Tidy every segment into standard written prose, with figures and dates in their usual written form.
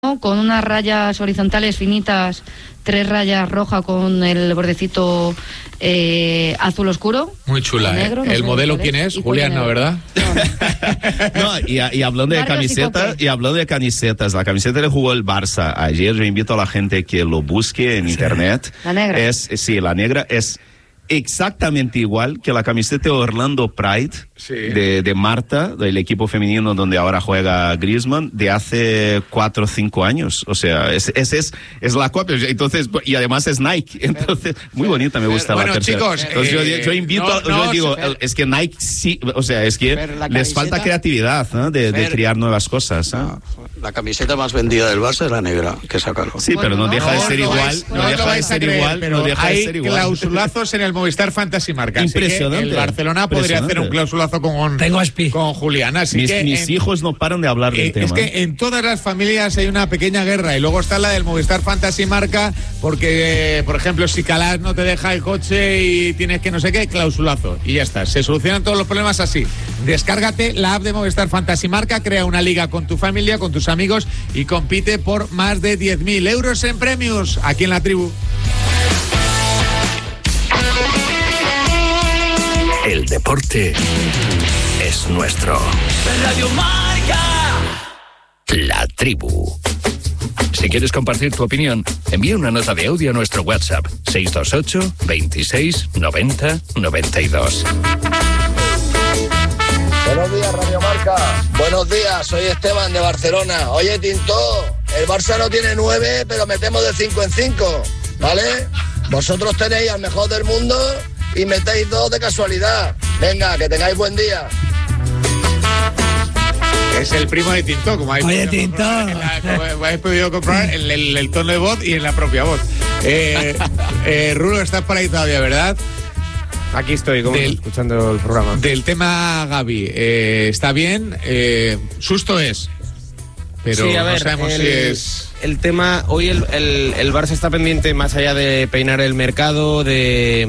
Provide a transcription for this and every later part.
con unas rayas horizontales finitas, 3 rayas rojas con el bordecito azul oscuro. Muy chula, negro, ¿El modelo quién es? Julián, ¿no, verdad? No, y hablando de camisetas, la camiseta que jugó el Barça ayer, yo invito a la gente que lo busque en internet. La negra. La negra es exactamente igual que la camiseta de Orlando Pride, sí, de Marta, del equipo femenino donde ahora juega Griezmann, de hace 4 o 5 años. O sea, es la copia. Entonces, y además es Nike. Entonces, muy bonita, me gusta la tercera. Chicos, entonces yo invito, yo digo, es que Nike sí, o sea, es que les falta creatividad, ¿no? de crear nuevas cosas, ¿no? La camiseta más vendida del Barça es la negra, que sacaron. Sí, pero no deja de ser igual. No deja de ser igual. Pero hay clausulazos en el Movistar Fantasy Marca. Impresionante. El Barcelona podría hacer un clausulazo con Julián. Mis hijos no paran de hablar del tema. Es que en todas las familias hay una pequeña guerra. Y luego está la del Movistar Fantasy Marca, porque, por ejemplo, si Calas no te deja el coche y tienes que no sé qué, clausulazo. Y ya está. Se solucionan todos los problemas así. Descárgate la app de Movistar Fantasy Marca, crea una liga con tu familia, con tus amigos y compite por más de 10.000 euros en premios aquí en La Tribu. El deporte es nuestro. Radio Marca. La Tribu. Si quieres compartir tu opinión, envía una nota de audio a nuestro WhatsApp 628 26 90 92. Buenos días, Radio Marca. Buenos días, soy Esteban de Barcelona. Oye, Tinto, el Barça no tiene 9, pero metemos de 5 en 5, ¿vale? Vosotros tenéis al mejor del mundo y metéis 2 de casualidad. Venga, que tengáis buen día. Es el primo de Tinto, como habéis podido comprobar en el tono de voz y en la propia voz. Rulo, estás por ahí todavía, ¿verdad? Aquí estoy, escuchando el programa. Del tema Gavi, está bien, susto es, pero sí, a ver, no sabemos si es... El tema, hoy el Barça está pendiente, más allá de peinar el mercado, de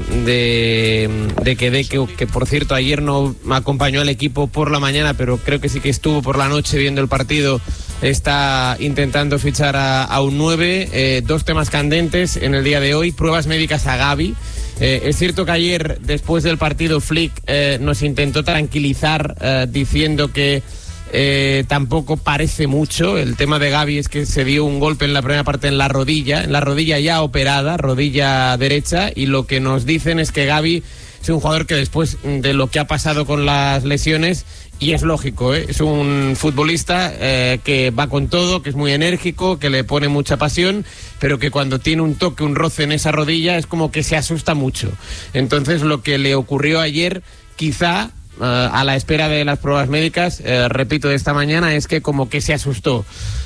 que por cierto ayer no me acompañó al equipo por la mañana, pero creo que sí que estuvo por la noche viendo el partido. Está intentando fichar a un 9, 2 temas candentes en el día de hoy, pruebas médicas a Gavi. Es cierto que ayer, después del partido, Flick nos intentó tranquilizar diciendo que tampoco parece mucho. El tema de Gavi es que se dio un golpe en la primera parte en la rodilla ya operada, rodilla derecha, y lo que nos dicen es que Gavi es un jugador que después de lo que ha pasado con las lesiones, y es lógico, es un futbolista que va con todo, que es muy enérgico, que le pone mucha pasión, pero que cuando tiene un toque, un roce en esa rodilla es como que se asusta mucho. Entonces lo que le ocurrió ayer, quizá a la espera de las pruebas médicas, repito, de esta mañana, es que como que se asustó.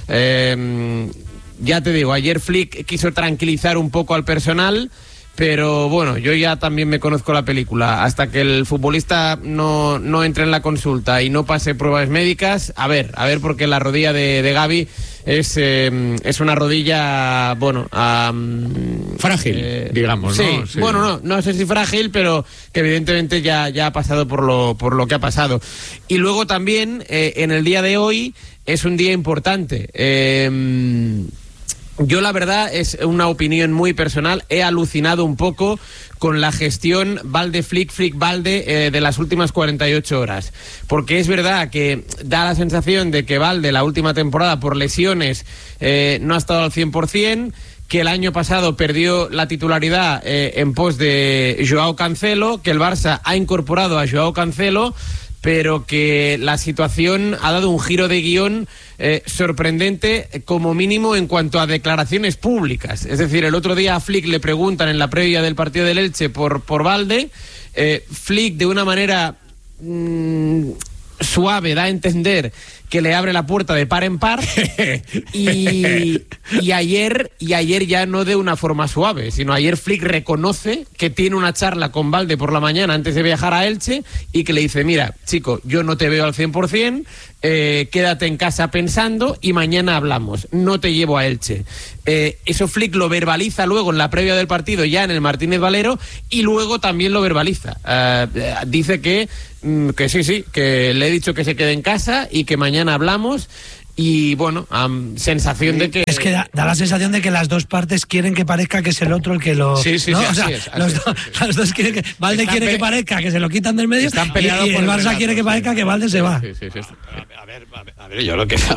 Ya te digo, ayer Flick quiso tranquilizar un poco al personal, pero bueno, yo ya también me conozco la película. Hasta que el futbolista no entre en la consulta y no pase pruebas médicas, a ver, porque la rodilla de Gavi es una rodilla, bueno, frágil, digamos, ¿no? Sí. Bueno, no sé si frágil, pero que evidentemente ya ha pasado por lo que ha pasado. Y luego también, en el día de hoy, es un día importante. Yo, la verdad, es una opinión muy personal, he alucinado un poco con la gestión Valde-Flick, Flick-Valde de las últimas 48 horas. Porque es verdad que da la sensación de que Valde, la última temporada, por lesiones, no ha estado al 100%, que el año pasado perdió la titularidad en pos de Joao Cancelo, que el Barça ha incorporado a Joao Cancelo, pero que la situación ha dado un giro de guión sorprendente, como mínimo en cuanto a declaraciones públicas. Es decir, el otro día a Flick le preguntan en la previa del partido del Elche por Valde. Flick, de una manera suave, da a entender que le abre la puerta de par en par y ayer ya no de una forma suave, sino ayer Flick reconoce que tiene una charla con Valde por la mañana antes de viajar a Elche y que le dice: mira, chico, yo no te veo al 100%, quédate en casa pensando y mañana hablamos, no te llevo a Elche. Eso Flick lo verbaliza luego en la previa del partido ya en el Martínez Valero, y luego también lo verbaliza. Dice que sí, que le he dicho que se quede en casa y que mañana hablamos. y bueno, sensación de que... Es que da la sensación de que las dos partes quieren que parezca que es el otro el que lo... Sí, ¿no? sí, o sea, los dos quieren que... Valde quiere que parezca que se lo quitan del medio y el Barça quiere que parezca que Valde se va. A ver, yo lo que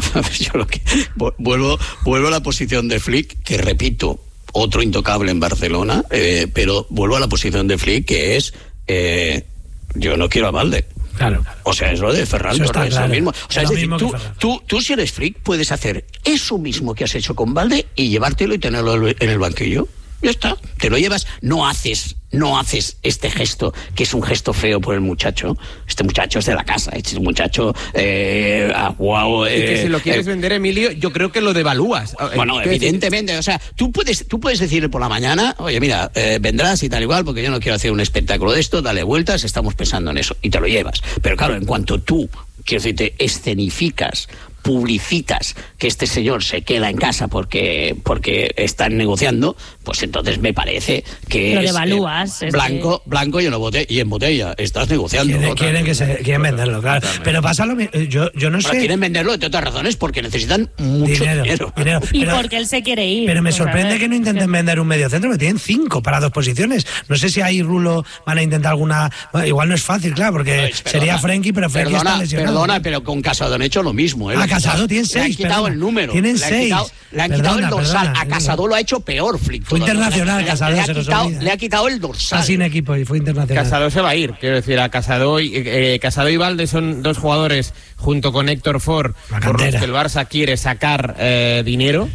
vuelvo a la posición de Flick, que repito, otro intocable en Barcelona, pero vuelvo a la posición de Flick, que es yo no quiero a Valde. Claro. O sea, es lo de Ferran Torres, claro. lo mismo. O sea, es decir, tú si eres Flick puedes hacer eso mismo que has hecho con Valde y llevártelo y tenerlo en el banquillo. Ya está, te lo llevas, no haces este gesto, que es un gesto feo por el muchacho. Este muchacho es de la casa, este muchacho ha jugado... y que si lo quieres vender, Emilio, yo creo que lo devalúas. Bueno, evidentemente, o sea, tú puedes decirle por la mañana, oye, mira, vendrás y tal igual, porque yo no quiero hacer un espectáculo de esto, dale vueltas, estamos pensando en eso, y te lo llevas. Pero claro, en cuanto tú, quiero decirte, escenificas, publicitas que este señor se queda en casa porque están negociando, pues entonces me parece que lo devalúas. Blanco y en botella. Estás negociando. Quieren venderlo, claro. Pero pasa lo mismo. Yo no sé. Quieren venderlo entre otras razones porque necesitan mucho dinero. Y porque él se quiere ir. Pero me sorprende que no intenten vender un mediocentro, porque tienen 5 para 2 posiciones. No sé si ahí Rulo van a intentar alguna. Bueno, igual no es fácil, claro, porque sería Frenkie, pero Frenkie está lesionado. Perdona, pero con Casado han hecho lo mismo. Casado tiene 6. Le han quitado el número. Tienen 6. Le han quitado el dorsal. A Casado lo ha hecho peor, Flick. Fue internacional, Casado. Le ha quitado el dorsal. Está sin equipo y fue internacional. Casado se va a ir. Quiero decir, a Casado y Valde son dos jugadores, junto con Héctor Ford, por los que el Barça quiere sacar dinero.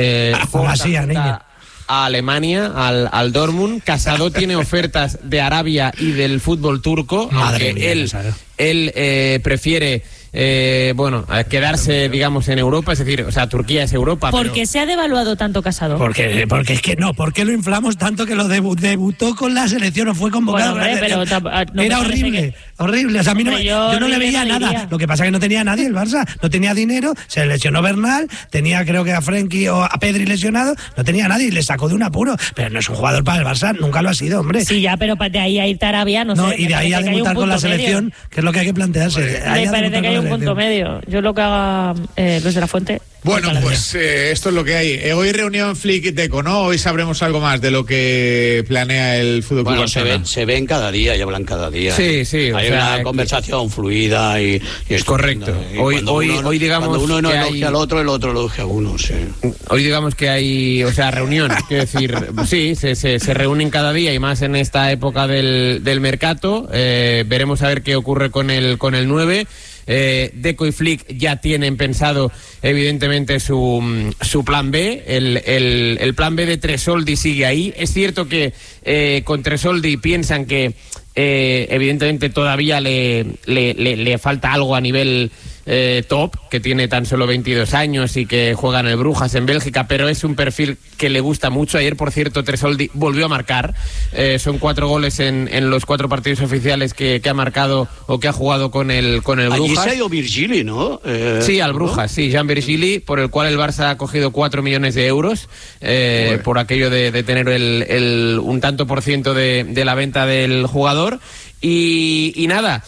A Alemania, al Dortmund. Casado tiene ofertas de Arabia y del fútbol turco, aunque él prefiere quedarse, digamos, en Europa, es decir, o sea, Turquía es Europa. ¿Por qué se ha devaluado tanto Casado? Porque es que no, ¿por qué lo inflamos tanto que lo debutó con la selección o fue convocado? Era horrible. O sea, a mí yo no le veía nada. Lo que pasa es que no tenía nadie el Barça, no tenía dinero, se lesionó Bernal, tenía creo que a Frenkie o a Pedri lesionado, no tenía nadie y le sacó de un apuro. Pero no es un jugador para el Barça, nunca lo ha sido, hombre. Sí, ya, pero de ahí a irte a Arabia, no sé. Y de ahí a debutar con la selección, que es lo que hay que plantearse. Me parece que hay un punto medio. Yo lo que haga Luis de la Fuente. Bueno, pues esto es lo que hay. Hoy reunión Flick Deco, ¿no? Hoy sabremos algo más de lo que planea el Fútbol Club Barcelona. Se ven cada día y hablan cada día. Sí. Hay una conversación fluida y es correcto. Hoy digamos cuando uno que elogia al otro, el otro elogia a uno. Sí. Hoy digamos que hay, reunión. Quiero decir, sí, se reúnen cada día y más en esta época del mercado. Veremos a ver qué ocurre con el 9. Deco y Flick ya tienen pensado evidentemente su plan B, el plan B de Tresoldi sigue ahí. Es cierto que con Tresoldi piensan que evidentemente todavía le falta algo a nivel top, que tiene tan solo 22 años y que juega en el Brujas en Bélgica, pero es un perfil que le gusta mucho. Ayer, por cierto, Tresoldi volvió a marcar, son 4 goles en los 4 partidos oficiales que ha marcado o que ha jugado con el Brujas. Allí se ha ido Virgili, ¿no? Sí, al Brujas, sí, Jean Virgili, por el cual el Barça ha cogido 4 millones de euros por aquello de tener un tanto por ciento de la venta del jugador. Y nada,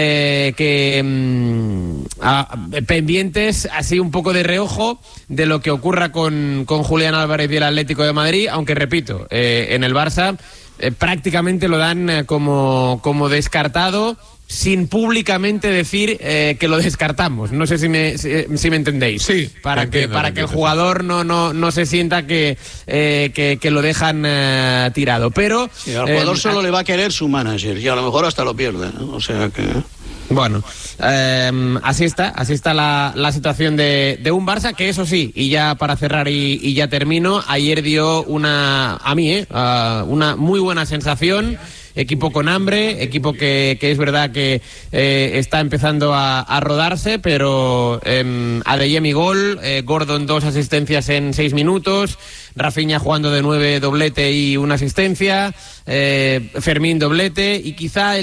pendientes así un poco de reojo de lo que ocurra con Julián Álvarez y el Atlético de Madrid, aunque repito, en el Barça prácticamente lo dan como descartado, sin públicamente decir que lo descartamos. No sé si me entendéis. Sí, para que el jugador no se sienta que lo dejan tirado. Pero sí, al jugador solo le va a querer su manager y a lo mejor hasta lo pierde, ¿no? O sea que... Bueno, así está la situación de un Barça que, eso sí, y ya para cerrar y ya termino, ayer dio una muy buena sensación. Equipo con hambre, equipo que es verdad que está empezando a rodarse, pero Adeyemi gol, Gordon 2 asistencias en 6 minutos, Rafinha jugando de 9, doblete y una asistencia, Fermín doblete, y quizá el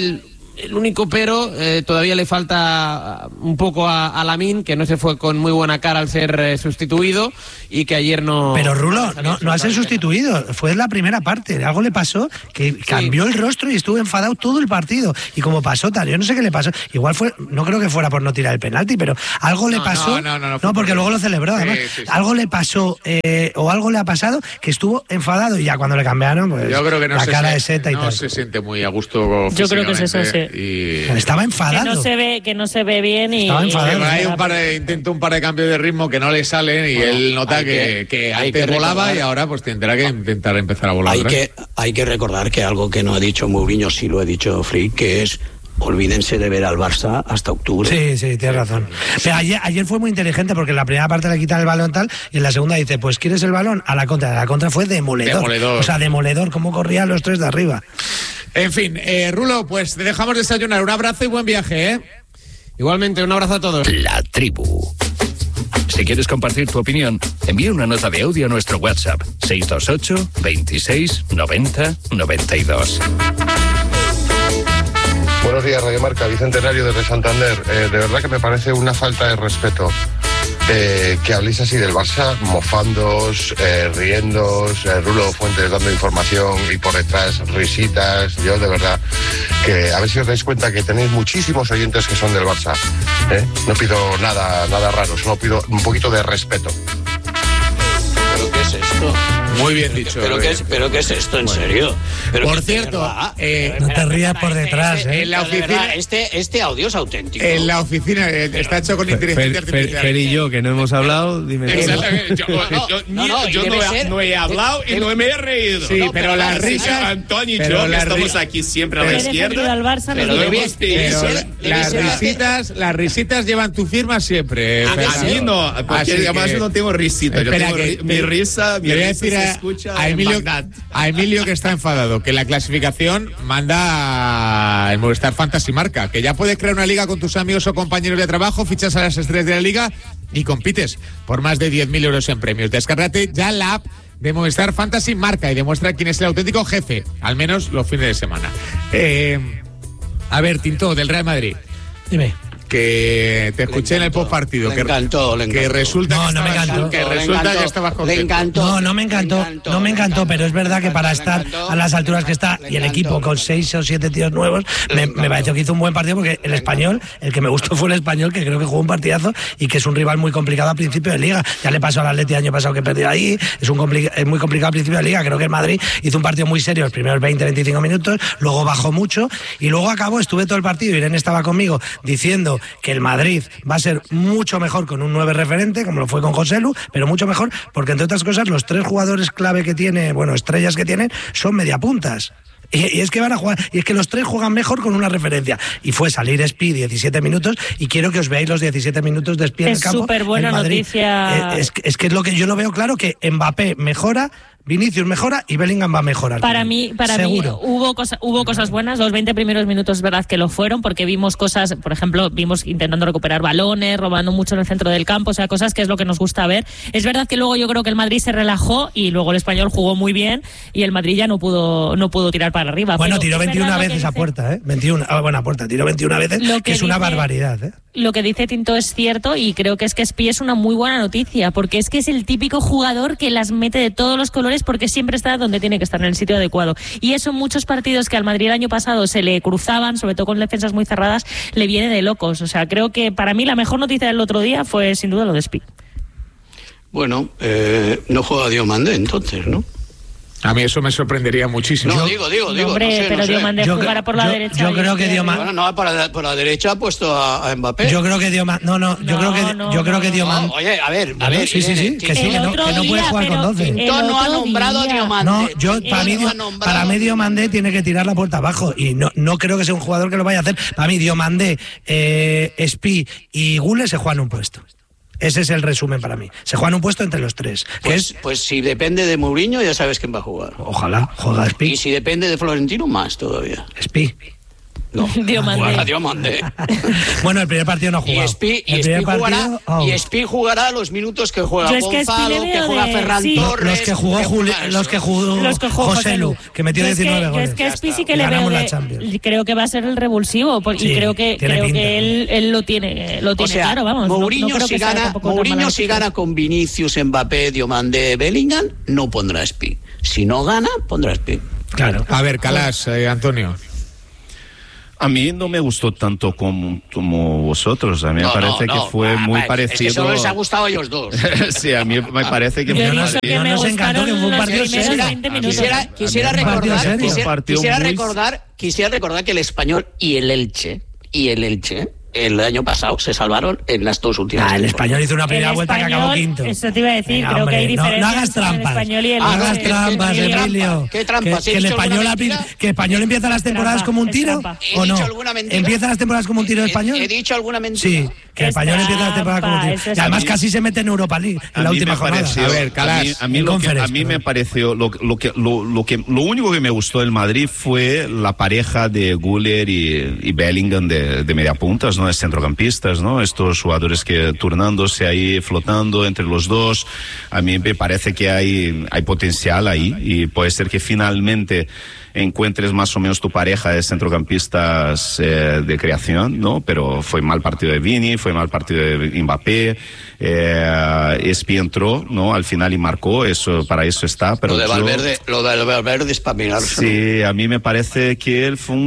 El único pero, todavía le falta un poco a Lamine, que no se fue con muy buena cara al ser sustituido y que ayer no... Pero Rulo, no al ser sustituido, fue en la primera parte, algo le pasó, que cambió el rostro y estuvo enfadado todo el partido. Y como pasó tal, yo no sé qué le pasó, igual fue, no creo que fuera por no tirar el penalti, pero algo le pasó, no, porque luego lo celebró, además, algo le pasó, o algo le ha pasado, que estuvo enfadado y ya cuando le cambiaron, pues yo creo que la cara de seta y tal. No se siente muy a gusto. Yo creo que es eso, sí. Estaba enfadado. Que no se ve bien y... Estaba enfadado. Hay intentó un par de cambios de ritmo que no le salen y él nota que antes volaba y ahora pues tendrá que intentar empezar a volar. Hay que recordar que algo que no ha dicho Mourinho, sí lo ha dicho Frick, que es: olvídense de ver al Barça hasta octubre. Sí, tienes razón. Pero ayer fue muy inteligente porque en la primera parte le quitan el balón tal y en la segunda dice, pues ¿quieres el balón? A la contra. La contra fue demoledor. O sea, demoledor, cómo corrían los tres de arriba. En fin, Rulo, pues te dejamos desayunar. Un abrazo y buen viaje, ¿eh? Igualmente, un abrazo a todos. La Tribu. Si quieres compartir tu opinión, envía una nota de audio a nuestro WhatsApp 628 26 90 92. Buenos días, Radio Marca, Bicentenario desde Santander. De verdad que me parece una falta de respeto que habléis así del Barça, mofándoos, riéndoos, Rulo Fuentes dando información y por detrás risitas. Yo de verdad que a ver si os dais cuenta que tenéis muchísimos oyentes que son del Barça. No pido nada raro, solo pido un poquito de respeto. ¿Pero qué es esto? Muy bien dicho. ¿Pero qué es esto, en serio? Por cierto, no te rías por detrás, en la oficina, este audio es auténtico. En la oficina está hecho con inteligencia artificial. Fer y yo, que no hemos hablado, dime. Yo no he hablado y no me he reído. Sí, pero las risas... Antonio y yo, que estamos aquí siempre a la izquierda. Las risitas llevan tu firma siempre. A mí no, porque además yo no tengo risita. Yo tengo mi risa se escucha a Emilio que está enfadado, que la clasificación manda el Movistar Fantasy Marca, que ya puedes crear una liga con tus amigos o compañeros de trabajo, fichas a las estrellas de la liga y compites por más de 10.000 euros en premios. Descárgate ya la app de Movistar Fantasy Marca y demuestra quién es el auténtico jefe, al menos los fines de semana. A ver, Tinto, del Real Madrid. Dime. Que te escuché en el postpartido. Le encantó. Que resulta no me encantó. Que resulta que estabas contento. Le encantó. No me encantó, pero es verdad que para estar a las alturas que está y el equipo con 6 o 7 tíos nuevos, me pareció que hizo un buen partido porque el Español, el que me gustó fue el Español, que creo que jugó un partidazo y que es un rival muy complicado al principio de Liga. Ya le pasó al Atleti el año pasado que perdió ahí, es muy complicado al principio de Liga. Creo que el Madrid hizo un partido muy serio los primeros 20-25 minutos, luego bajó mucho y luego acabó, estuve todo el partido, Irene estaba conmigo diciendo que el Madrid va a ser mucho mejor con un 9 referente, como lo fue con Joselu, pero mucho mejor porque, entre otras cosas, los 3 jugadores clave que tiene, estrellas que tienen, son mediapuntas. Y es que van a jugar, y es que los 3 juegan mejor con una referencia. Y fue salir Spi 17 minutos, y quiero que os veáis los 17 minutos de Spi en el campo. Es súper buena noticia. Es que es lo que yo lo veo claro, que Mbappé mejora, Vinicius mejora y Bellingham va a mejorar. Para mí hubo cosas buenas. Los 20 primeros minutos es verdad que lo fueron, porque vimos cosas, por ejemplo, vimos intentando recuperar balones, robando mucho en el centro del campo, o sea, cosas que es lo que nos gusta ver. Es verdad que luego yo creo que el Madrid se relajó y luego el Español jugó muy bien y el Madrid ya no pudo tirar para arriba. Bueno, tiró 21 veces a puerta, 21, a puerta, tiró 21 veces, que es una barbaridad, Lo que dice Tinto es cierto y creo que Spi es una muy buena noticia, porque es que es el típico jugador que las mete de todos los colores porque siempre está donde tiene que estar, en el sitio adecuado. Y eso en muchos partidos que al Madrid el año pasado se le cruzaban, sobre todo con defensas muy cerradas, le viene de locos. O sea, creo que para mí la mejor noticia del otro día fue sin duda lo de Spi. Bueno, no juega Diomande entonces, ¿no? A mí eso me sorprendería muchísimo. No, digo. Hombre, no sé, pero Diomande jugará por la derecha. Yo creo que Diomande... Bueno, no, por la derecha ha puesto a Mbappé. Yo creo que Diomande... Yo creo que Diomande... Oye, a ver. Sí, que no puede jugar con 12. Tinto no ha nombrado a Diomande. No, para mí Diomande tiene que tirar la puerta abajo y no creo que sea un jugador que lo vaya a hacer. Para mí Diomande, Spi y Gule se juegan un puesto. Ese es el resumen para mí. Se juegan un puesto entre los 3. Pues si depende de Mourinho, ya sabes quién va a jugar. Ojalá, juega Spi. Y si depende de Florentino, más todavía. Spi. No. Diomandé. Bueno, el primer partido no jugó. Y Espi jugará los minutos que juega Gonzalo, que juega Ferran Torres. Los que jugó José Lu, que metió 19 goles. Es que Espi sí que le veo creo que va a ser el revulsivo y creo que él lo tiene claro, vamos. Mourinho si gana con Vinicius, Mbappé, Diomandé, Bellingham, no pondrá Espi. Si no gana, pondrá Espi. Claro. A ver, Calas, Antonio. A mí no me gustó tanto como vosotros. A mí me parece que fue muy parecido. Es que solo les ha gustado a ellos dos. Sí, a mí me parece que... No nos encantó que fue un partido serio. Quisiera recordar que el Español y el Elche el año pasado se salvaron en las dos últimas. El Español hizo una primera vuelta que acabó quinto. Eso te iba a decir, creo que hay diferencias. No hagas trampas. No hagas trampas, Emilio. ¿Qué trampas? Que el Español empieza las temporadas como un tiro, ¿o no? ¿Empieza las temporadas como un tiro el Español? ¿He dicho alguna mentira? Sí, que el Español empieza las temporadas como un tiro. Y además casi se mete en Europa League en la última jornada. A ver, Calas, a mí me pareció lo único que me gustó del Madrid fue la pareja de Güler y Bellingham de mediapuntas, ¿no? De centrocampistas, ¿no? Estos jugadores que turnándose ahí, flotando entre los dos. A mí me parece que hay potencial ahí y puede ser que finalmente encuentres más o menos tu pareja de centrocampistas de creación, ¿no? Pero fue mal partido de Vini, fue mal partido de Mbappé, Espi entró, ¿no? Al final y marcó, para eso está. Pero lo de Valverde es para mirarse. Sí, a mí me parece que él fue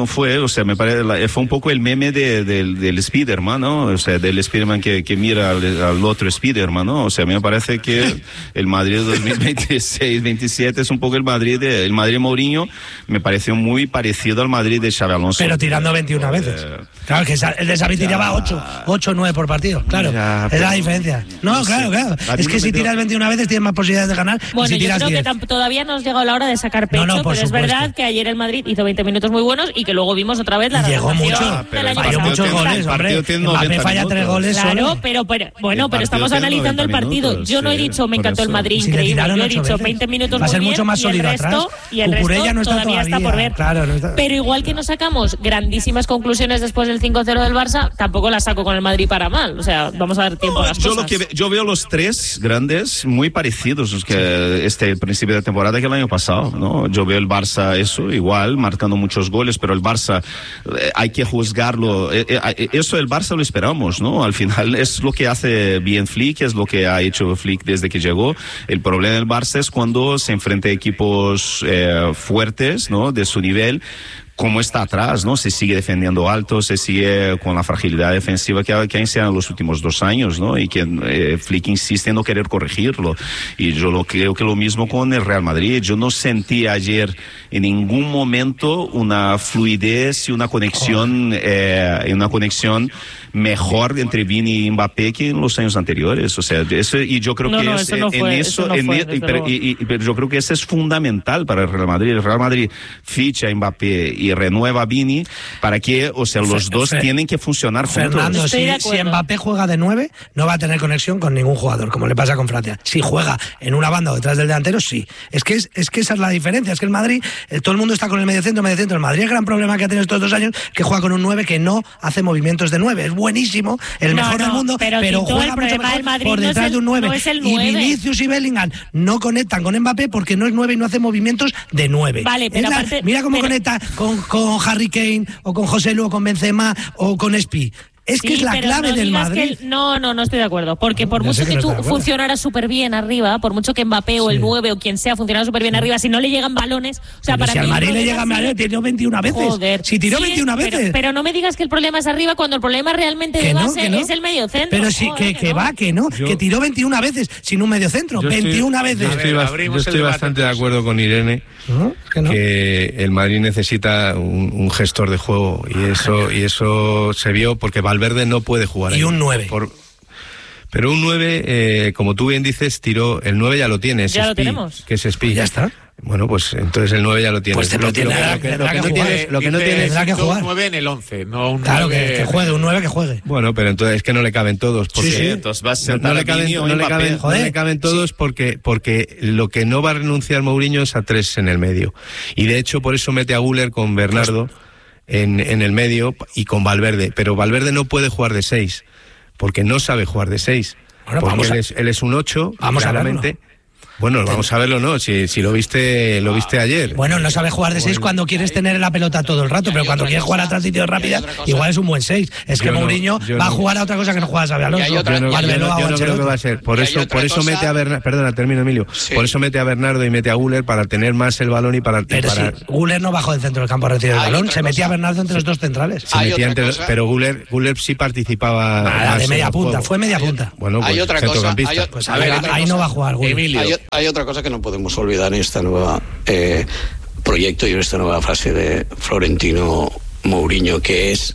un poco el meme del Spiderman, ¿no? O sea, del Spiderman que mira al otro Spiderman, ¿no? O sea, a mí me parece que el Madrid 2026-27 es un poco el Madrid Mourinho. Me pareció muy parecido al Madrid de Xabi Alonso. Pero tirando 21 veces. Claro, que el de Xavi tiraba 8 o 9 por partido. Claro, es la diferencia. No, claro. Es que si tiras 21 veces tienes más posibilidades de ganar. Bueno, si yo creo 10. que todavía no has llegado la hora de sacar pecho, pero es verdad que ayer el Madrid hizo 20 minutos muy buenos y que luego vimos otra vez la llegó mucho, falló muchos goles, hombre. Mbappé falla 3 goles solo. Claro, pero estamos analizando el partido. Yo no he dicho me encantó el Madrid, increíble. Yo he dicho 20 minutos muy bien. Va a ser mucho más sólido atrás. Y el resto todavía está por ver. Claro, pero igual que no sacamos grandísimas conclusiones después del 5-0 del Barça, tampoco las saco con el Madrid para mal. O sea, vamos a dar tiempo a las cosas. Yo veo los tres grandes muy parecidos que este principio de temporada que el año pasado, ¿no? Yo veo el Barça igual, marcando muchos goles, pero el Barça hay que juzgarlo. Eso el Barça lo esperamos, ¿no? Al final es lo que hace bien Flick, es lo que ha hecho Flick desde que llegó. El problema del Barça es cuando se enfrenta a equipos fuertes, ¿no? De su nivel, cómo está atrás, ¿no? Se sigue defendiendo alto, se sigue con la fragilidad defensiva que ha enseñado en los últimos 2 años, ¿no? Y que Flick insiste en no querer corregirlo. Y yo creo que lo mismo con el Real Madrid. Yo no sentí ayer en ningún momento una fluidez y una conexión, mejor entre Vini y Mbappé que en los años anteriores. O sea, eso, y yo creo pero yo creo que eso es fundamental para el Real Madrid. El Real Madrid ficha a Mbappé y renueva a Vini para que, o sea, los dos tienen que funcionar juntos. Fernando, si Mbappé juega de 9, no va a tener conexión con ningún jugador, como le pasa con Francia. Si juega en una banda o detrás del delantero, sí. Es que esa es la diferencia. Es que el Madrid, todo el mundo está con el mediocentro. El Madrid, el gran problema que ha tenido estos 2 años, que juega con un 9 que no hace movimientos de 9. Es buenísimo, el mejor del mundo, pero juega mucho mejor por detrás de un 9. Y Vinicius y Bellingham no conectan con Mbappé porque no es 9 y no hace movimientos de 9. Vale, pero mira cómo conecta con Harry Kane o con José Lu o con Benzema o con Espi. Es que es la clave del Madrid. No estoy de acuerdo. Porque por mucho que tú funcionaras súper bien arriba, por mucho que Mbappé o el 9 o quien sea funcionara súper bien arriba, si no le llegan balones... O sea, para si al Madrid le llegan balones, tiró 21 veces. Joder. Si tiró 21 veces. Pero no me digas que el problema es arriba cuando el problema realmente de base es el mediocentro. Pero sí, que tiró 21 veces sin un mediocentro. 21 veces. Yo estoy bastante de acuerdo con Irene, que el Madrid necesita un gestor de juego y eso se vio porque Valverde no puede jugar. Y ahí un 9. Pero un 9, como tú bien dices, tiró el 9 ya lo tiene. Ya lo tenemos. Que es Espi. Ya está. Bueno, pues entonces el 9 ya lo tiene. Pues lo que no tiene es que jugar. Un 9 en el 11, no un 9. Claro, que juegue, un 9 que juegue. Bueno, pero entonces es que no le caben todos. Porque sí. Entonces vas a no le caben todos porque lo que no va a renunciar Mourinho es a 3 en el medio. Y de hecho por eso mete a Güler con Bernardo. en el medio y con Valverde, pero Valverde no puede jugar de 6, porque no sabe jugar de 6. Bueno, porque él es un 8, claramente. Bueno, vamos a verlo, ¿no? Si lo viste ayer. Bueno, no sabe jugar de 6 cuando quieres tener la pelota todo el rato, pero cuando quieres jugar a transición rápida, igual es un buen 6. Es que Mourinho va a jugar a otra cosa que no juega Xabi Alonso. Yo no creo que va a ser. Por eso mete a Bernardo. Perdona, termino, Emilio. Sí. Por eso mete a Bernardo y mete a Güler para tener más el balón y para. Pero si Güler no bajó del centro del campo a recibir el balón, se metía a Bernardo entre los dos centrales. Pero Güler sí participaba. De media punta, fue media punta. Bueno, pues hay otra cosa. Pues a ver, ahí no va a jugar Güler. Hay otra cosa que no podemos olvidar en esta nueva proyecto y en esta nueva fase de Florentino Mourinho, que es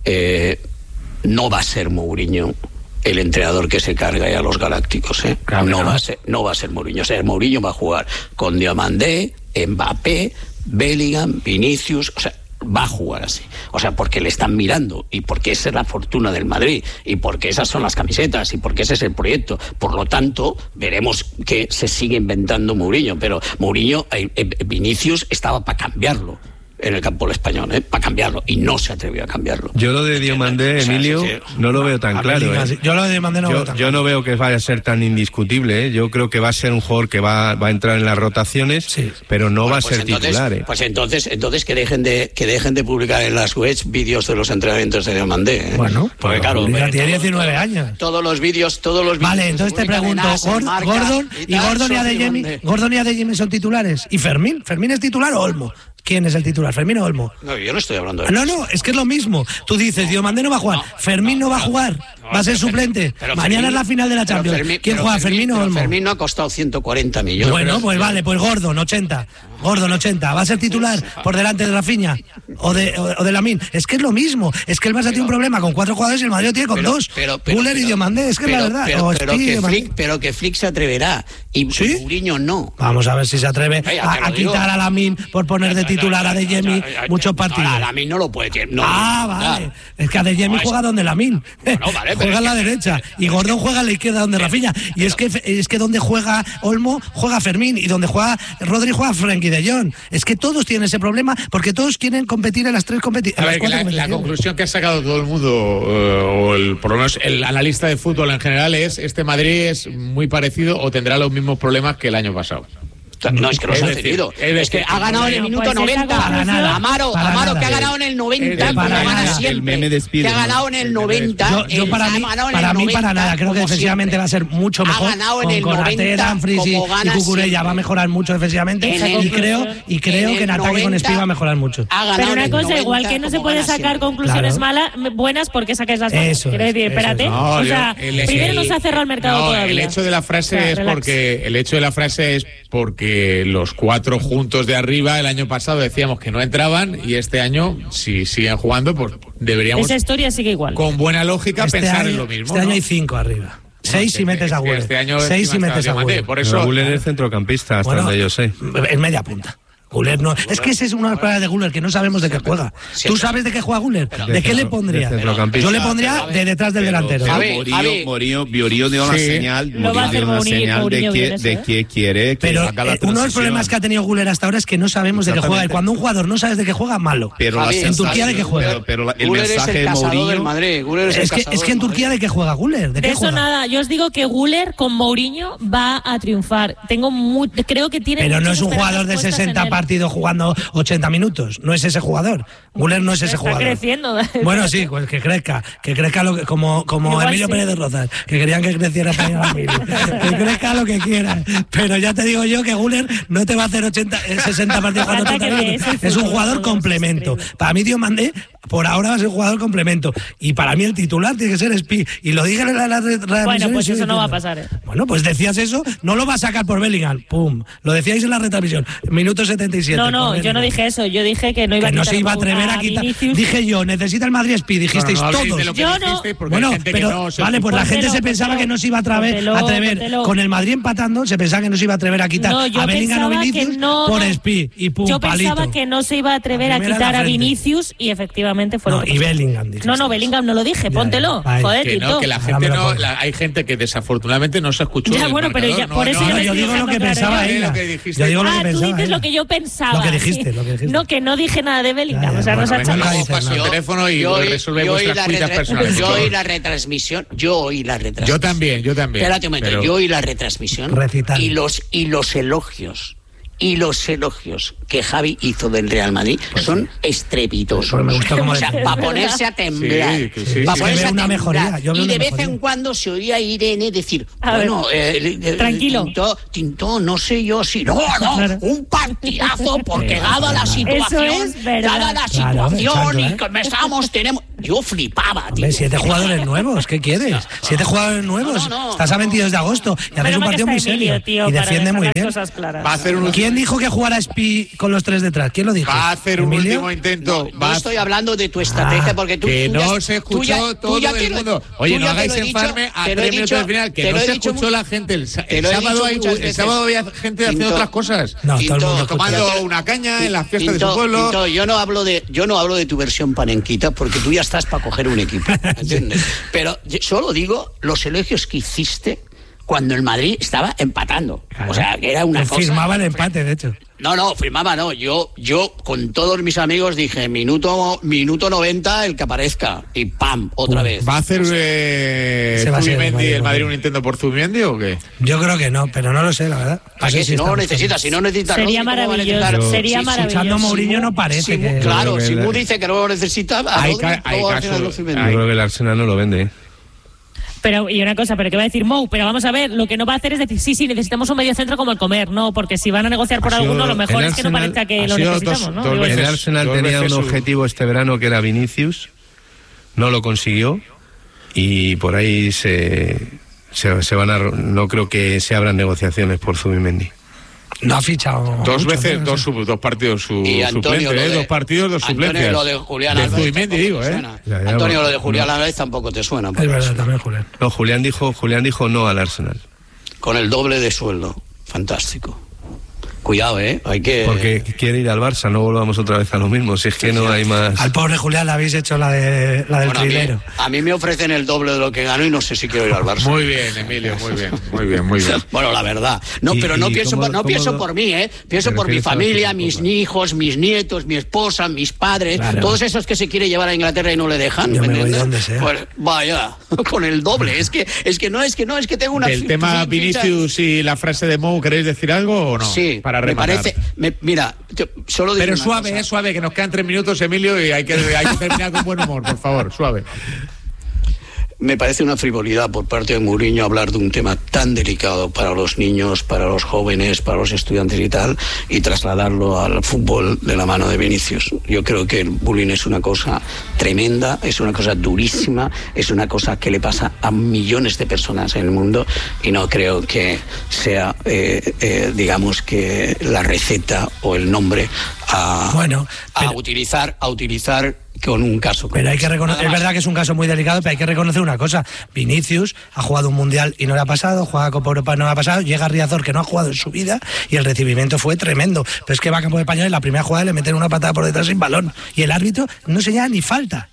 no va a ser Mourinho el entrenador que se carga ya a los galácticos, Claro, no va a ser Mourinho. O sea, Mourinho va a jugar con Diomandé, Mbappé, Bellingham, Vinicius, o sea, va a jugar así. O sea, porque le están mirando y porque esa es la fortuna del Madrid y porque esas son las camisetas y porque ese es el proyecto. Por lo tanto, veremos que se sigue inventando Mourinho, pero Mourinho, Vinicius estaba para cambiarlo en el campo español, para cambiarlo, y no se atrevió a cambiarlo. Yo lo de Diomandé, Emilio, no lo veo tan claro. Yo lo de Diomandé no veo tan claro. Yo no veo que vaya a ser tan indiscutible. Yo creo que va a ser un jugador que va a entrar en las rotaciones, pero no va a ser titular. Pues entonces que dejen de publicar en las webs vídeos de los entrenamientos de Diomandé. Bueno, porque claro, tiene 19 años. Todos los vídeos. Vale, entonces te pregunto, Gordon y Adeyemi son titulares. ¿Y Fermín? ¿Fermín es titular o Olmo? ¿Quién es el titular? ¿Fermín o Olmo? No, yo no estoy hablando de eso. No, es que es lo mismo. Tú dices, Diomandé no va a jugar, Fermín no va a jugar, va a ser suplente. Mañana es la final de la Champions. ¿Quién juega, Fermín o Olmo? Fermín no ha costado 140 millones. Bueno, pues vale, pues Gordon, 80. ¿Va a ser titular por delante de Rafinha o de Lamine? Es que es lo mismo. Es que el Barça tiene un problema con 4 jugadores y el Madrid tiene con 2. Güler y Diomandé, es que es la verdad. Pero que Flick se atreverá y Mourinho no. Vamos a ver si se atreve a quitar a Lamine por poner de titular a Adeyemi muchos partidos. A Lamine no lo puede decir. Vale. Es que Adeyemi juega donde Lamine. Juega a la derecha y Gordon juega a la izquierda donde Rafinha. Y es que donde juega Olmo juega Fermín y donde juega Rodri juega Frenkie de Jong. Es que todos tienen ese problema porque todos quieren competir en las 3 competiciones. La conclusión que ha sacado todo el mundo, por lo menos el analista de fútbol en general, es este Madrid es muy parecido o tendrá los mismos problemas que el año pasado. No, es que los ha tenido. Es que ha ganado en el minuto 90. Amaro, que ha ganado en el 90, como gana siempre. Que ha ganado en el 90. Yo para mí, para nada. Creo que defensivamente va a ser mucho mejor. Ha ganado en el 90. Dumfries y Cucurella va a mejorar mucho defensivamente. Y creo que en ataque con Espí va a mejorar mucho. Pero una cosa, igual que no se puede sacar conclusiones buenas porque saques las malas. Quiero decir, espérate. O sea, primero no se ha cerrado el mercado todavía. El hecho de la frase es porque los 4 juntos de arriba el año pasado decíamos que no entraban y este año, si siguen jugando, pues deberíamos. Esa historia sigue igual. Con buena lógica pensar en lo mismo. Este año hay 5 arriba. 6 si metes a Güler. Este año 6 si metes a Güler. Por eso. Güler es centrocampista, hasta donde yo sé. En media punta. Güler no. Es que esa es una de las palabras de Güler que no sabemos de qué juega. ¿Tú sabes de qué juega Güler? ¿De qué le pondría? Yo le pondría de detrás del delantero. Mourinho dio una señal de que quiere que haga la transición. Uno de los problemas que ha tenido Güler hasta ahora es que no sabemos de qué juega. Y cuando un jugador no sabes de qué juega, malo. En Turquía de qué juega. Pero el mensaje de Mourinho es que en Turquía de qué juega Güler. De eso nada. Yo os digo que Güler con Mourinho va a triunfar. Creo que tiene. Pero no es un jugador de 60 partidos jugando 80 minutos. No es ese jugador. Güler no es ese jugador. Está creciendo. Bueno, sí, pues que crezca como Emilio Pérez de Rozas, que querían que creciera para Emilio. Que crezca lo que quiera. Pero ya te digo yo que Güler no te va a hacer 60 partidos jugando 80 minutos. Es un jugador complemento. Para mí Diomandé por ahora va a ser un jugador complemento. Y para mí el titular tiene que ser Espí. Y lo digan en la Bueno, pues eso no va a pasar. Bueno, pues decías eso, no lo va a sacar por Bellingham. Pum. Lo decíais en la retransmisión. Minuto 77. No, yo no dije eso. Yo dije que no iba a atrever a quitar. Dije yo, necesita el Madrid Espí. Dijisteis todos. Yo no. Bueno, pero vale, pues la gente se pensaba que no se iba a atrever. Con el Madrid empatando, se pensaba que no se iba a atrever a quitar a Bellingham o Vinicius por Espí. Y pum, yo pensaba que no se iba a atrever a quitar a Vinicius y efectivamente fue lo que y Bellingham. No, Bellingham no lo dije. Póntelo. Joder, que la gente no. Hay gente que desafortunadamente no se escuchó. Ya, bueno, pero ya por eso yo digo lo que pensaba ella. Tú dices lo que yo pensaba. pensaba. Lo que dijiste. No, que no dije nada de Bellingham. O sea, no se ha hecho nada. Paso el teléfono y resuelve vuestras cuitas personales. Yo oí la retransmisión. Yo también. Espérate un momento, yo oí la retransmisión. Recital. Y los elogios que Javi hizo del Real Madrid son estrepitosos. O sea, para ponerse a temblar. Para ponerse a una mejoría. Y de vez en cuando se oía a Irene decir, tranquilo. Tintó, no sé yo si... No, un partidazo porque dada la situación, y comenzamos, tenemos... Yo flipaba, tío. 7 jugadores nuevos, ¿qué quieres? 7 jugadores nuevos. Estás a 22 de agosto y haces un partido muy serio. Y defiende muy bien. Va a hacer ¿Quién dijo que jugara Spi con los 3 detrás? ¿Quién lo dijo? Va a hacer un último intento. No estoy hablando de tu estrategia porque tú... Que no se escuchó todo el mundo. Oye, no hagáis enfarme a 3 minutos del final. Que no se escuchó la gente. El sábado había gente haciendo otras cosas. Tomando una caña en las fiestas de su pueblo. Yo no hablo de tu versión panenquita porque tú ya estás para coger un equipo, ¿entiendes? Pero solo digo los elogios que hiciste cuando el Madrid estaba empatando. Claro. O sea, que era una cosa... Firmaba el empate, de hecho. No, firmaba no. Yo con todos mis amigos dije, minuto 90 el que aparezca. Y ¡pam! Otra vez. ¿Va a hacer Zubimendi el Madrid un intento por Zubimendi o qué? Yo creo que no, pero no lo sé, la verdad. Si no lo necesita. Sería maravilloso. Sería maravilloso. Escuchando a Mourinho no parece que... Claro, si Mu dice que no lo necesita... Hay casos... Yo creo que el Arsenal no lo vende, Pero, y una cosa, ¿pero qué va a decir Mou? Pero vamos a ver, lo que no va a hacer es decir, sí, necesitamos un medio centro como el Comer, no, porque si van a negociar por alguno, lo mejor es que no parezca que lo necesitamos, ¿no? El Arsenal tenía un objetivo este verano que era Vinicius, no lo consiguió, y por ahí se van a... No creo que se abran negociaciones por Zubimendi. No ha fichado. Dos partidos suplentes, 2 partidos, 2 suplentes. Antonio, lo de Julián Álvarez. Antonio, lo de Julián Álvarez tampoco te suena. Es verdad, también Julián. No, Julián dijo no al Arsenal. Con el doble de sueldo. Fantástico. Cuidado, hay que... Porque quiere ir al Barça, no volvamos otra vez a lo mismo, si es que no hay más... Al pobre Julián le habéis hecho la del trilero. A mí me ofrecen el doble de lo que gano y no sé si quiero ir al Barça. Muy bien, Emilio, muy bien. Bueno, la verdad. No, pero no pienso por mí, pienso por mi familia, mis hijos, mis nietos, mi esposa, mis padres, todos esos que se quiere llevar a Inglaterra y no le dejan. Yo me voy donde sea. Pues vaya, con el doble. Es que tengo una... ¿El tema Vinicius y la frase de Mou, queréis decir algo o no? Sí. Para rematar. Mira, solo digo pero suave, que nos quedan 3 minutos, Emilio, y hay que terminar con buen humor, por favor, suave. Me parece una frivolidad por parte de Mourinho hablar de un tema tan delicado para los niños, para los jóvenes, para los estudiantes y tal, y trasladarlo al fútbol de la mano de Vinicius. Yo creo que el bullying es una cosa tremenda, es una cosa durísima, es una cosa que le pasa a millones de personas en el mundo y no creo que sea, digamos, que la receta o el nombre a utilizar con un caso. Pero hay que reconocer, es verdad que es un caso muy delicado, pero hay que reconocer una cosa. Vinicius ha jugado un mundial y no le ha pasado, juega Copa Europa y no le ha pasado, llega Riazor que no ha jugado en su vida y el recibimiento fue tremendo. Pero es que va a campo de Español y la primera jugada le meten una patada por detrás sin balón y el árbitro no señala ni falta.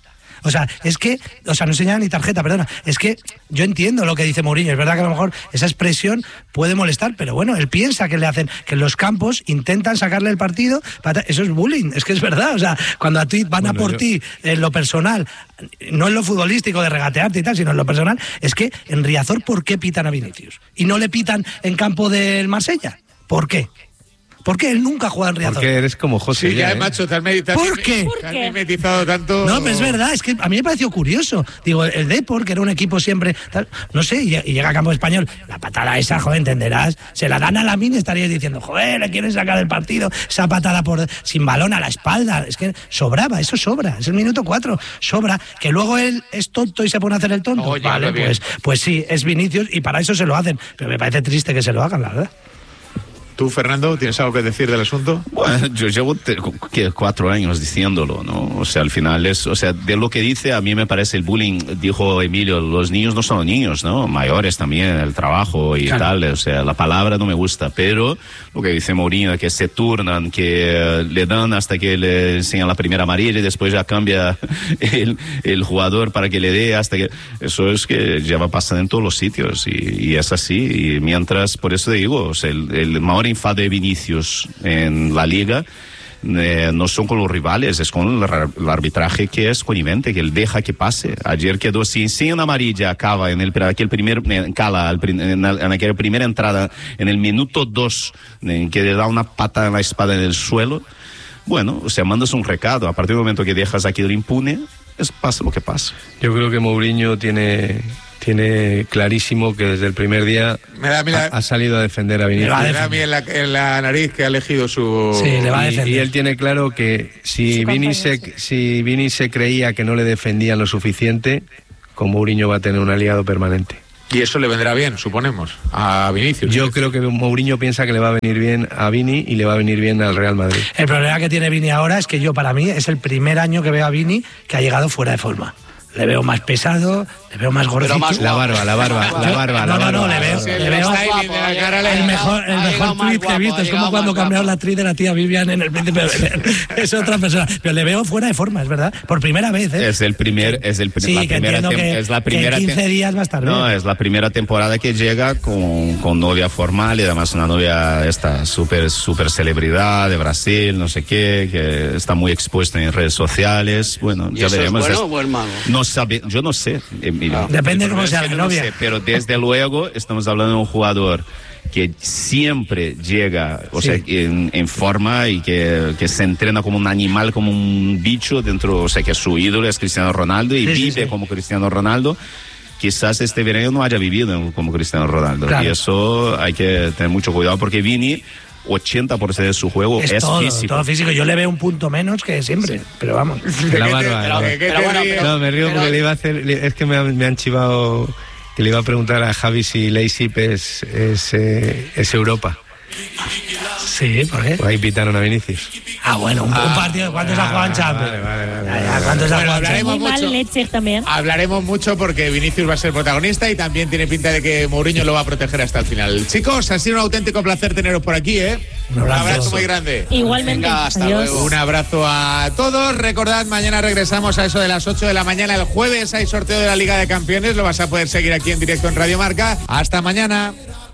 No señala ni tarjeta, perdona. Es que yo entiendo lo que dice Mourinho. Es verdad que a lo mejor esa expresión puede molestar, pero bueno, él piensa que le hacen, que en los campos intentan sacarle el partido. Eso es bullying, es que es verdad. O sea, cuando a ti van a por ti en lo personal, no en lo futbolístico de regatearte y tal, sino en lo personal, es que en Riazor, ¿por qué pitan a Vinicius? Y no le pitan en campo del Marsella. ¿Por qué? Porque él nunca juega en Riazor. Porque eres como José. Sí, ya, macho, te has mimetizado tanto. No, pero es verdad, es que a mí me pareció curioso. Digo, el Depor, que era un equipo siempre, tal, no sé, y llega a campo español, la patada esa, joder, entenderás, se la dan a Lamine, estaríais diciendo, joder, le quieren sacar el partido, esa patada sin balón a la espalda, es que sobraba, eso sobra, es el minuto 4, sobra, que luego él es tonto y se pone a hacer el tonto. Oye, vale, pues sí, es Vinicius y para eso se lo hacen, pero me parece triste que se lo hagan, la verdad. ¿Tú, Fernando, tienes algo que decir del asunto? Bueno, yo llevo 4 años diciéndolo, ¿no? O sea, al final de lo que dice, a mí me parece el bullying, dijo Emilio, los niños no son niños, ¿no? Mayores también, el trabajo y tal, o sea, la palabra no me gusta, pero lo que dice Mourinho, que se turnan, que le dan hasta que le enseñan la primera amarilla y después ya cambia el jugador para que le dé hasta que... Eso es que ya va pasando en todos los sitios y es así, y mientras, por eso digo, o sea, el Mourinho enfado de Vinicius en la Liga no son con los rivales, es con el arbitraje que es connivencia, que él deja que pase. Ayer quedó sin una amarilla, acaba en aquella primera entrada, en el minuto 2, en que le da una patada en la espada en el suelo. Bueno, o sea, mandas un recado. A partir del momento que dejas aquí el impune, pasa lo que pasa. Yo creo que Mourinho tiene clarísimo que desde el primer día ha salido a defender a Vinicius. Me da a mí en la nariz que ha elegido su... Sí, le va a defender. Y él tiene claro que si Vini se creía que no le defendían lo suficiente, con Mourinho va a tener un aliado permanente. Y eso le vendrá bien, suponemos, a Vinicius. Yo creo que Mourinho piensa que le va a venir bien a Vini y le va a venir bien al Real Madrid. El problema que tiene Vini ahora es que para mí, es el primer año que veo a Vini que ha llegado fuera de forma. Le veo más pesado, le veo más gordito. La barba. No, le veo el mejor tweet que he visto. Es como cuando cambiaron la actriz de la tía Vivian en El Príncipe de Belén. Es otra persona. Pero le veo fuera de forma, es verdad. Por primera vez, ¿eh? Es la primera en 15 días va a estar bien. No, es la primera temporada que llega con novia formal y además una novia súper celebridad de Brasil, no sé qué, que está muy expuesta en redes sociales. Bueno, ya veremos. ¿Es bueno o es malo? Yo no sé. Depende cómo sea la novia. No sé, pero desde luego estamos hablando de un jugador que siempre llega, sea, en forma y que se entrena como un animal, como un bicho dentro, o sea, que su ídolo es Cristiano Ronaldo y vive como Cristiano Ronaldo. Quizás este verano no haya vivido como Cristiano Ronaldo. Claro. Y eso hay que tener mucho cuidado porque Vini, 80% de su juego es físico. Todo físico. Yo le veo un punto menos que siempre, pero vamos. La barba. No, me río porque le iba a hacer... Es que me han chivado que le iba a preguntar a Javi si Leipzig es Europa. Sí, ¿por qué? Pues ahí pitaron a Vinicius. Bueno, un partido. ¿Cuántos ha jugado en Champions? ¿Cuántos ha jugado en Champions? Hablaremos mucho porque Vinicius va a ser protagonista y también tiene pinta de que Mourinho lo va a proteger hasta el final. Chicos, ha sido un auténtico placer teneros por aquí, ¿eh? Un abrazo muy grande. Igualmente. Venga, hasta luego. Un abrazo a todos. Recordad, mañana regresamos a eso de las 8 de la mañana. El jueves hay sorteo de la Liga de Campeones. Lo vas a poder seguir aquí en directo en Radio Marca. Hasta mañana.